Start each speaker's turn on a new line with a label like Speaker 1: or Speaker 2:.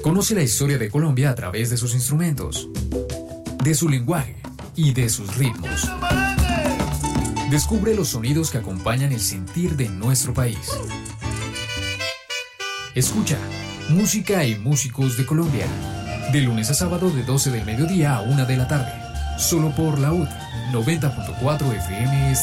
Speaker 1: Conoce la historia de Colombia a través de sus instrumentos, de su lenguaje y de sus ritmos. Descubre los sonidos que acompañan el sentir de nuestro país. Escucha Música y Músicos de Colombia, de lunes a sábado de 12 del mediodía a 1 de la tarde, solo por la UD 90.4 FM